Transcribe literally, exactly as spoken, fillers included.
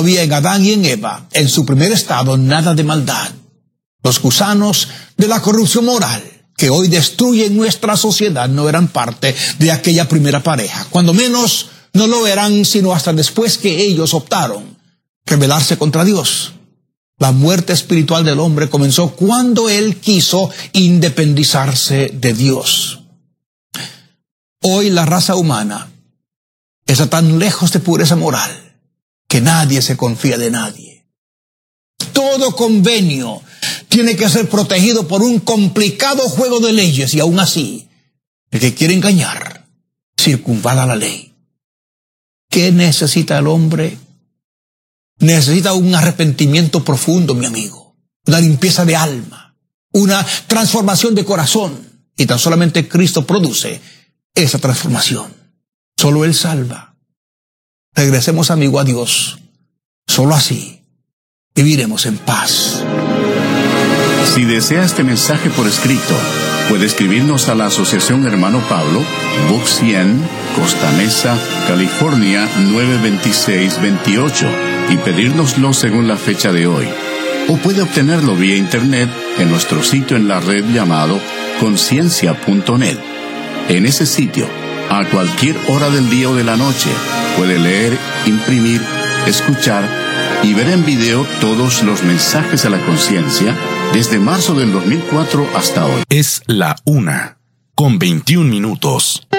había en Adán y en Eva, en su primer estado, nada de maldad. Los gusanos de la corrupción moral que hoy destruyen nuestra sociedad no eran parte de aquella primera pareja. Cuando menos no lo eran sino hasta después que ellos optaron rebelarse contra Dios. La muerte espiritual del hombre comenzó cuando él quiso independizarse de Dios. Hoy la raza humana está tan lejos de pureza moral que nadie se confía de nadie. Todo convenio tiene que ser protegido por un complicado juego de leyes y aún así, el que quiere engañar circunvala la ley. ¿Qué necesita el hombre? Necesita un arrepentimiento profundo, mi amigo, una limpieza de alma, una transformación de corazón, y tan solamente Cristo produce esa transformación. Solo Él salva. Regresemos, amigo, a Dios. Solo así viviremos en paz. Si desea este mensaje por escrito, puede escribirnos a la Asociación Hermano Pablo, Box cien, Costa Mesa, California nueve dos seis dos ocho, y pedírnoslo según la fecha de hoy. O puede obtenerlo vía internet en nuestro sitio en la red llamado conciencia punto net. En ese sitio, a cualquier hora del día o de la noche, puede leer, imprimir, escuchar y ver en video todos los mensajes a la conciencia desde marzo del dos mil cuatro hasta hoy. Es la una, con veintiún minutos.